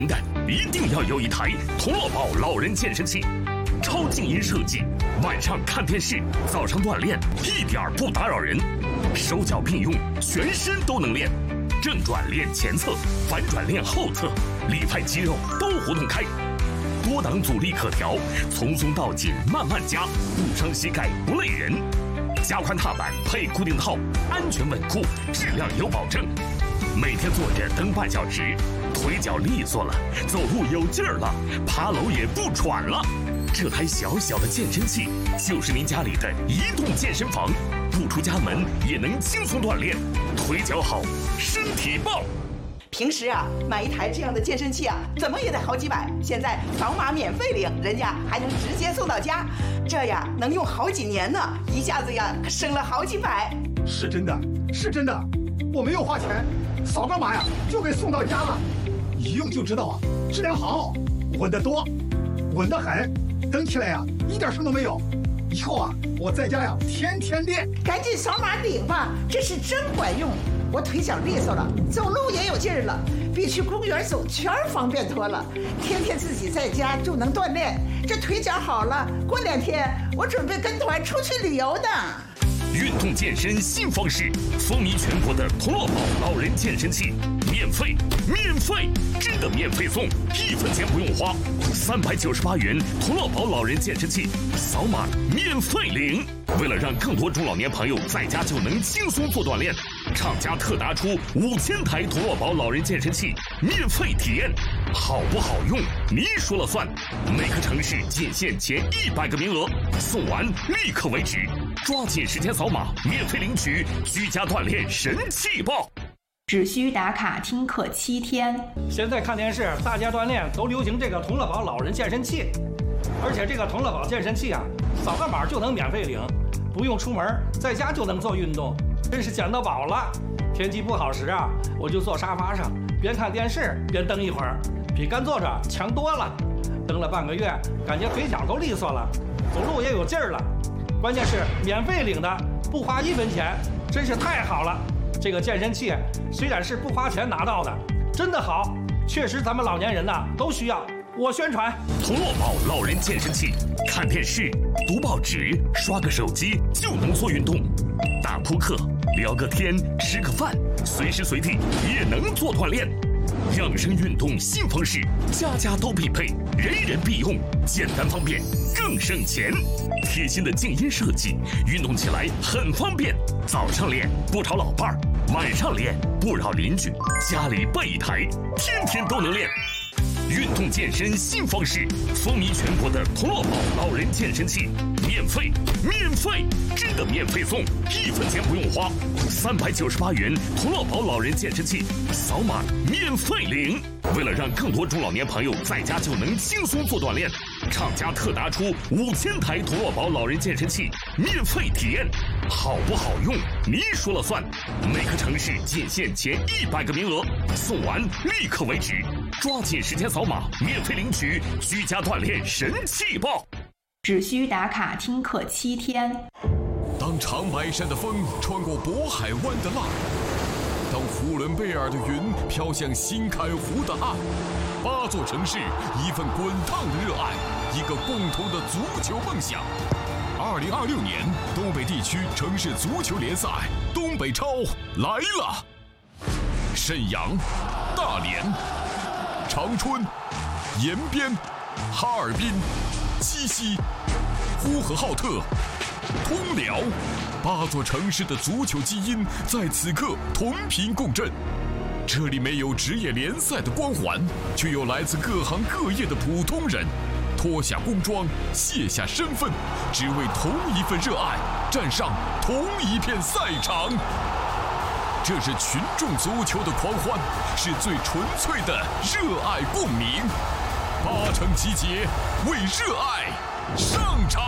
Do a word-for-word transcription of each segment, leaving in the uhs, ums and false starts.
的一定要有一台童乐宝老人健身器，超静音设计，晚上看电视，早上锻炼一点不打扰人，手脚并用，全身都能练，正转练前侧，反转练后侧，里派肌肉都活动开，多档阻力可调，从松到紧慢慢加，不伤膝盖不累人，加宽踏板配固定套，安全稳固，质量有保证。每天坐着蹬半小时，腿脚利索了，走路有劲儿了，爬楼也不喘了。这台小小的健身器就是您家里的移动健身房，不出家门也能轻松锻炼，腿脚好，身体棒。 平时啊，买一台这样的健身器啊，怎么也得好几百。现在扫码免费领，人家还能直接送到家，这呀能用好几年呢，一下子呀省了好几百。 是真的，是真的，我没有花钱，扫个码呀就给送到家了，一用就知道啊，质量好，稳得多，稳得很，蹬起来呀一点声都没有。以后啊，我在家呀天天练。 赶紧扫码领吧，这是真管用。我腿脚利索了，走路也有劲儿了，比去公园走圈方便多了。天天自己在家就能锻炼，这腿脚好了，过两天我准备跟团出去旅游呢。 运动健身新方式，风靡全国的童乐宝老人健身器，免费，免费，真的免费送，一分钱不用花，三百九十八元童乐宝老人健身器，扫码免费领。为了让更多中老年朋友在家就能轻松做锻炼，厂家特拿出五千台童乐宝老人健身器免费体验，好不好用您说了算。每个城市仅限前一百个名额，送完立刻为止，抓紧时间扫码免费领取，居家锻炼神器报。 只需打卡听课七天。 现在看电视，大家锻炼都流行这个童乐宝老人健身器，而且这个童乐宝健身器啊，扫个码就能免费领，不用出门，在家就能做运动，真是捡到宝了。天气不好时啊，我就坐沙发上，边看电视边蹬一会儿，比干坐着强多了。蹬了半个月，感觉腿脚都利索了，走路也有劲儿了。关键是免费领的，不花一分钱，真是太好了。这个健身器虽然是不花钱拿到的，真的好，确实咱们老年人呐都需要。我宣传童乐宝老人健身器，看电视、读报纸、刷个手机就能做运动，打扑克、聊个天、吃个饭，随时随地也能做锻炼。养生运动新方式，家家都必配，人人必用，简单方便，更省钱。贴心的静音设计，运动起来很方便。早上练不吵老伴儿，晚上练不扰邻居，家里备一台，天天都能练。运动健身新方式，风靡全国的童乐宝老人健身器，免费，免费，真的免费送，一分钱不用花，三百九十八元童乐宝老人健身器，扫码免费领。为了让更多中老年朋友在家就能轻松做锻炼，厂家特拿出五千台童乐宝老人健身器免费体验，好不好用您说了算。每个城市仅限前一百个名额，送完立刻为止，抓紧时间扫码免费领取，居家锻炼神器报。 只需打卡听课七天。 当长白山的风穿过渤海湾的浪，当呼伦贝尔的云飘向新开湖的岸，八座城市，一份滚烫的热爱，一个共同的足球梦想。二零二六年东北地区城市足球联赛东北超来了！沈阳、大连、长春、延边、哈尔滨、鸡西、呼和浩特、通辽，八座城市的足球基因在此刻同频共振。这里没有职业联赛的光环，却有来自各行各业的普通人，脱下工装，卸下身份，只为同一份热爱，站上同一片赛场。这是群众足球的狂欢，是最纯粹的热爱共鸣。八城集结，为热爱上场。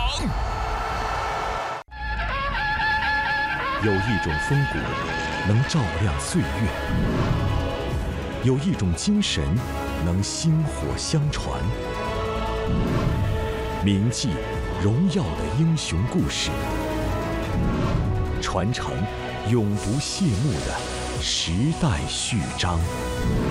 有一种风骨能照亮岁月，有一种精神能薪火相传。铭记荣耀的英雄故事，传承永不谢幕的时代序章。